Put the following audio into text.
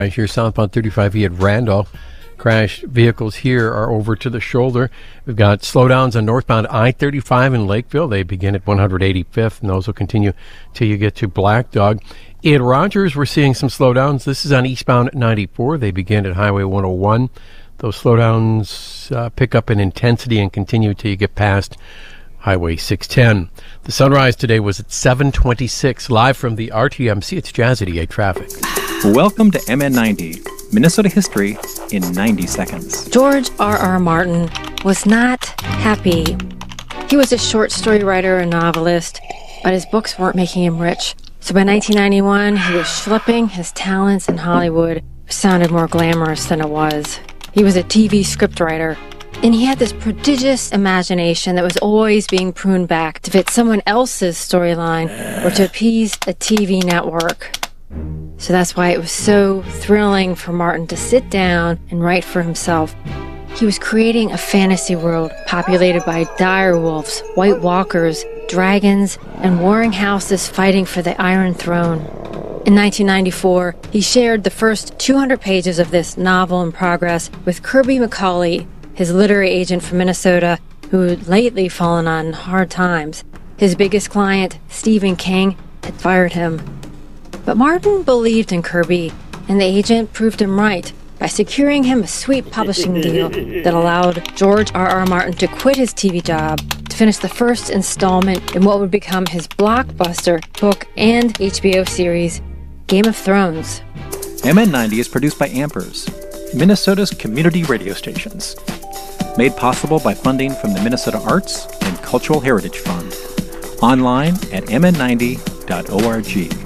Here, southbound 35E at Randolph. Crashed vehicles here are over to the shoulder. We've got slowdowns on northbound I-35 in Lakeville. They begin at 185th, and those will continue till you get to Black Dog. In Rogers, we're seeing some slowdowns. This is on eastbound 94. They begin at Highway 101. Those slowdowns pick up in intensity and continue till you get past Highway 610. The sunrise today was at 7:26. Live from the RTMC, it's Jazz 88 Traffic. Welcome to MN90, Minnesota history in 90 seconds. George R.R. Martin was not happy. He was a short story writer and novelist, but his books weren't making him rich. So by 1991, he was schlepping his talents in Hollywood, which sounded more glamorous than it was. He was a TV scriptwriter, and he had this prodigious imagination that was always being pruned back to fit someone else's storyline or to appease a TV network. So that's why it was so thrilling for Martin to sit down and write for himself. He was creating a fantasy world populated by dire wolves, white walkers, dragons, and warring houses fighting for the Iron Throne. In 1994, he shared the first 200 pages of this novel in progress with Kirby McCauley, his literary agent from Minnesota, who had lately fallen on hard times. His biggest client, Stephen King, had fired him. But Martin believed in Kirby, and the agent proved him right by securing him a sweet publishing deal that allowed George R.R. Martin to quit his TV job to finish the first installment in what would become his blockbuster book and HBO series, Game of Thrones. MN90 is produced by Ampers, Minnesota's community radio stations. Made possible by funding from the Minnesota Arts and Cultural Heritage Fund. Online at mn90.org.